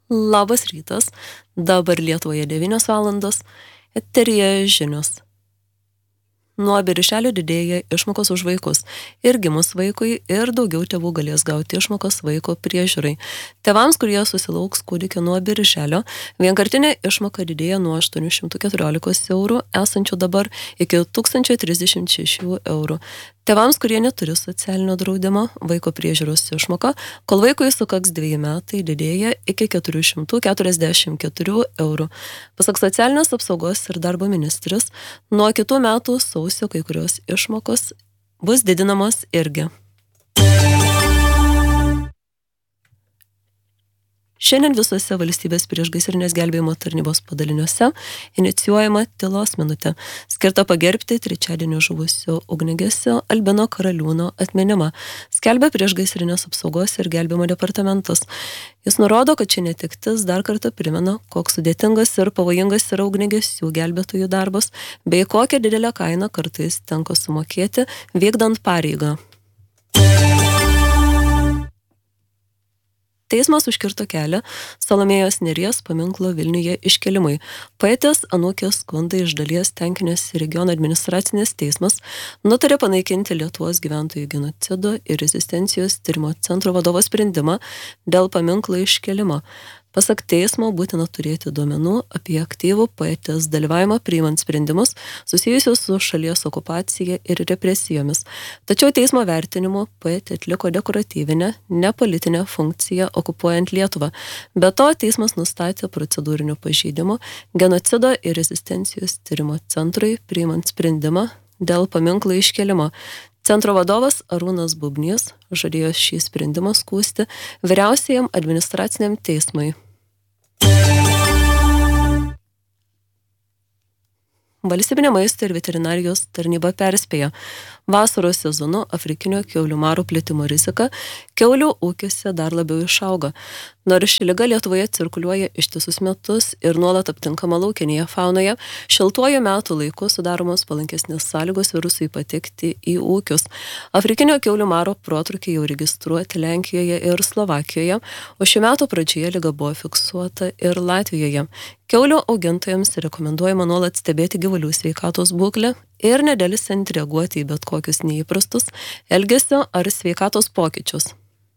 Labas rytas, dabar Lietuvoje 9 valandos, eteryje žinios. Nuo birželio didėja išmokos už vaikus ir gimus vaikui ir daugiau tėvų galės gauti išmokas vaiko priežiūrai. Tėvams, kurie susilauks kūdikio nuo birželio, vienkartinė išmoka didėja nuo 814 eurų, esančių dabar iki 1036 eurų. Tėvams, kurie neturi socialinio draudimo, vaiko priežiūros išmoka, kol vaikui sukaks 2 metai, didėja iki 444 eurų. Pasak socialinės apsaugos ir darbo ministrės, nuo kitų metų sausio kai kurios išmokos bus didinamos irgi. Šiandien visose valstybės priešgaisrinės gelbėjimo tarnybos padaliniuose inicijuojama tylos minutė, skirta pagerbti trečiadienį žuvusio ugniagesio Albino Karaliūno atminimą, skelbia priešgaisrinės apsaugos ir gelbėjimo departamentas. Jis nurodo, kad ši netektis dar kartą primena, koks sudėtingas ir pavojingas yra ugniagesių gelbėtojų darbas, bei kokią didelę kainą kartais tenka sumokėti vykdant pareigą. Teismas užkirto kelią Salomėjos Nėries paminklo Vilniuje iškelimui. Poetės anūkės skundai iš dalies tenkinęs regiono administracinės teismas nutarė panaikinti Lietuvos gyventojų genocido ir rezistencijos tyrimo centro vadovo sprendimą dėl paminklo iškelimo. Pasak teismo būtina turėti duomenų apie aktyvų poetės dalyvavimą priimant sprendimus susijusius su šalies okupacija ir represijomis. Tačiau teismo vertinimu poetė atliko dekoratyvinę, nepolitinę funkciją okupuojant Lietuvą. Be to, teismas nustatė procedūrinių pažeidimų genocido ir rezistencijos tyrimo centrui priimant sprendimą dėl paminklo iškelimo. Centro vadovas Arūnas Bubnys žadėjo šį sprendimą skųsti vyriausiajam administraciniam teismui. Valstybinė maisto ir veterinarijos tarnyba perspėja, vasaros sezonu afrikinio kiaulių maro plitimo rizika kiaulių ūkiuose dar labiau išauga. Nors ši liga Lietuvoje cirkuliuoja ištisus metus ir nuolat aptinkama laukinėje faunoje, šiltuoju metų laiku sudaromos palankesnės sąlygos virusui patekti į ūkius. Afrikinio kiaulių maro protrūkiai jau registruoti Lenkijoje ir Slovakijoje, o šių metų pradžioje liga buvo fiksuota ir Latvijoje. Kiaulių augintojams rekomenduojama nuolat stebėti gyvulių sveikatos būklę ir nedelsiant reaguoti į bet kokius neįprastus elgesio ar sveikatos pokyčius.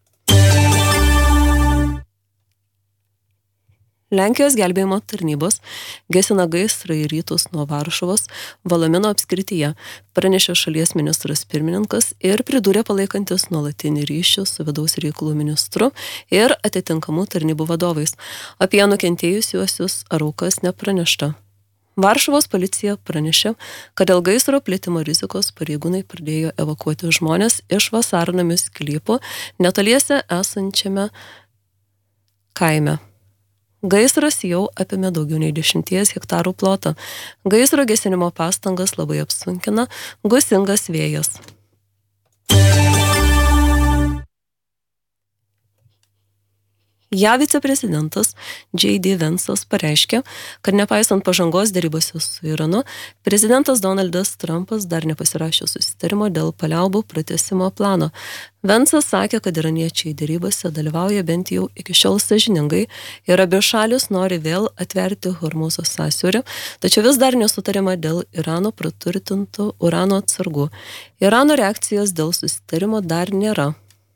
Lenkijos gelbėjimo tarnybos gesina gaisrą į rytus nuo Varšuvos Valamino apskrityje, pranešė šalies ministras pirmininkas ir pridūrė palaikantis nuolatinį ryšį su vidaus reikalų ministru ir atitinkamų tarnybų vadovais. Apie nukentėjusiuosius ar aukas nepranešta. Varšuvos policija pranešė, kad dėl gaisro plitimo rizikos pareigūnai pradėjo evakuoti žmonės iš vasarnamių sklypų netoliese esančiame kaime. Gaisras jau apėmė daugiau nei 10 hektarų plotą. Gaisro gesinimo pastangas labai apsunkina gūsingas vėjas. JAV viceprezidentas J.D. Vance'as pareiškė, kad nepaisant pažangos derybose su Iranu, prezidentas Donaldas Trumpas dar nepasirašė susitarimo dėl paliaubų pratęsimo plano. Vance'as sakė, kad iraniečiai derybose dalyvauja bent jau iki šiol sąžiningai ir abi šalis nori vėl atverti Hormūzo sąsiaurį, tačiau vis dar nesutarima dėl Irano praturtintų urano atsargų. Irano reakcijos dėl susitarimo dar nėra.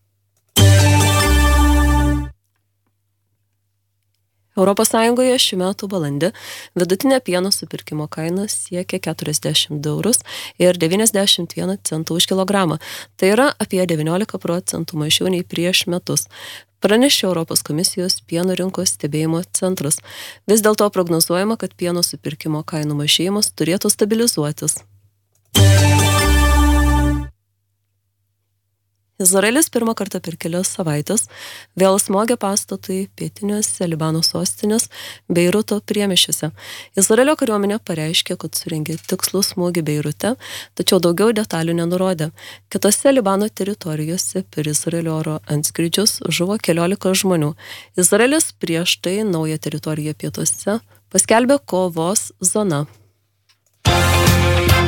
Europos Sąjungoje šių metų balandį vidutinė pieno supirkimo kaina siekia 40 eurus ir 91 centų už kilogramą. Tai yra apie 19% mažiau nei prieš metus. Pranešė Europos komisijos pieno rinkos stebėjimo centras. Vis dėlto prognozuojama, kad pieno supirkimo kainų mažėjimas turėtų stabilizuotis. Izraelis pirmą kartą per kelias savaitės vėl smogė pastatui pietiniuose Libano sostinės Beiruto priemiesčiuose. Izraelio kariuomenė pareiškė, kad surengė tikslų smūgį Beirute, tačiau daugiau detalių nenurodė. Kitose Libano teritorijose per Izraelio oro antskrydžius žuvo 14 žmonių. Izraelis prieš tai naują teritoriją pietuose paskelbė kovos zona.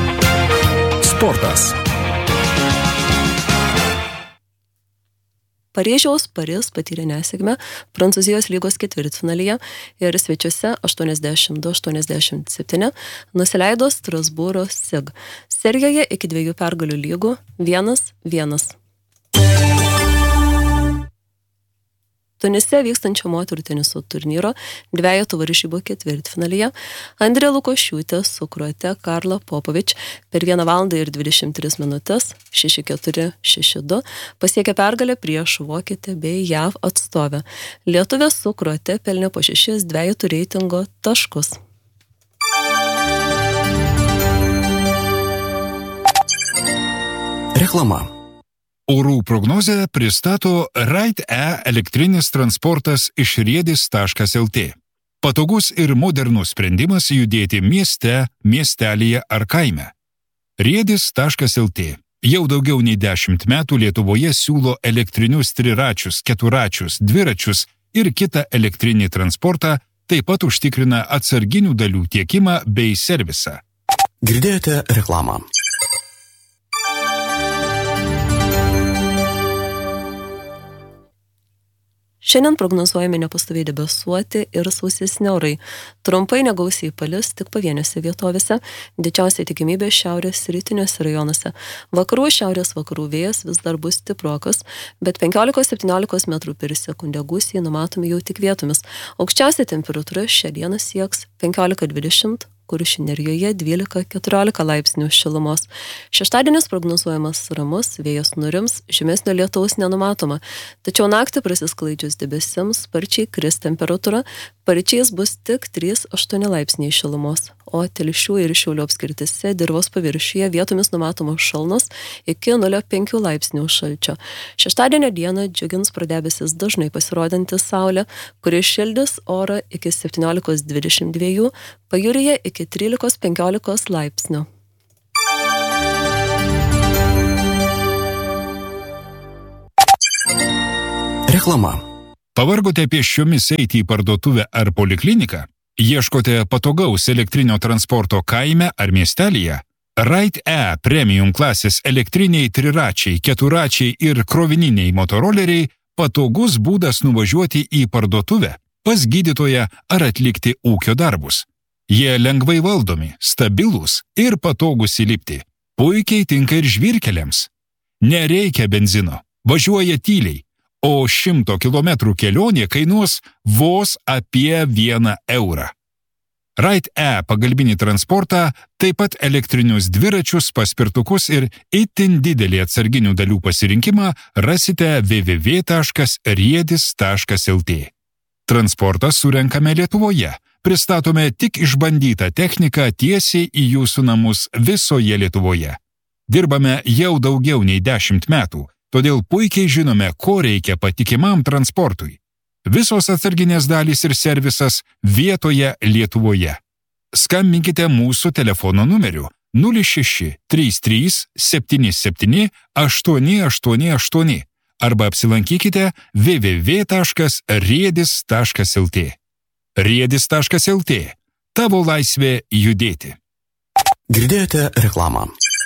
Sportas. Paryžiaus Paris patyrė nesėkmę Prancūzijos lygos ketvirtfinalyje ir svečiuose 82-87 nusileido Strasbūro SIG. Serijoje iki 2 pergalių lygų 1-1. Tunise vykstančio moterų teniso turnyro 2 varžybų ketvirtfinalyje Andrė Lukošiūtė su kroate Karla Popovič per 1 valandą ir 23 minutės 6-4, 6-2 pasiekė pergalę prieš vokietę bei JAV atstovę. Lietuvė su kroate pelnė po 6 dvejetų reitingo taškus. Reklama. Orų prognozę pristato Ride-E elektrinis transportas iš riedis.lt. Patogus ir modernus sprendimas judėti mieste, miestelyje ar kaime. Riedis.lt jau daugiau nei 10 metų Lietuvoje siūlo elektrinius triračius, keturačius, dviračius ir kitą elektrinį transportą, taip pat užtikrina atsarginių dalių tiekimą bei servisą. Girdėjote reklamą. Šiandien prognozuojami nepastoviai debesuoti ir sausesni orai. Trumpai negausiai palis tik pavienėse vietovėse, didžiausia tikimybė šiaurės rytiniuose rajonuose. Vakarų šiaurės vakarų vėjas vis dar bus stiprokas, bet 15-17 metrų per sekundę gūsiai numatomi jau tik vietomis. Aukščiausia temperatūra šią dieną sieks 15-20, Kuršių Nerijoje 12-14 laipsnių šilumos. Šeštadienis prognozuojamas ramus, vėjas nurims, žymesnio lietaus nenumatoma. Tačiau naktį prasisklaidžius debesims sparčiai kris temperatūra, paryčiais bus tik 3-8 laipsniai šilumos, o Telšių ir Šiaulių apskrityse dirvos paviršiuje vietomis numatomos šalnos iki 0,5 laipsnių šalčio. Šeštadienio dieną džiugins pro debesis dažnai pasirodanti saulė, kuri šildys orą iki 17-22, pajūryje iki 13-15 laipsnių. Reklama. Pavargote pėsčiomis eiti į parduotuvę ar polikliniką? Ieškote patogaus elektrinio transporto kaime ar miestelyje? Ride-E premium klasės elektriniai triračiai, keturačiai ir krovininiai motoroleriai patogus būdas nuvažiuoti į parduotuvę, pas gydytoją ar atlikti ūkio darbus. Jie lengvai valdomi, stabilūs ir patogūs įlipti. Puikiai tinka ir žvyrkeliams. Nereikia benzino, važiuoja tyliai, o 100 km kelionė kainuos vos apie 1 eurą. Ride-E pagalbinį transportą, taip pat elektrinius dviračius, paspirtukus ir itin didelį atsarginių dalių pasirinkimą rasite www.riedis.lt. Transportą surenkame Lietuvoje. Pristatome tik išbandytą techniką tiesiai į jūsų namus visoje Lietuvoje. Dirbame jau daugiau nei 10 metų, todėl puikiai žinome, ko reikia patikimam transportui. Visos atsarginės dalys ir servisas vietoje Lietuvoje. Skambinkite mūsų telefono numeriu 06 33 77 888 arba apsilankykite www.riedis.lt. Riedis.lt. Tavo laisvė judėti. Girdėjote reklamą.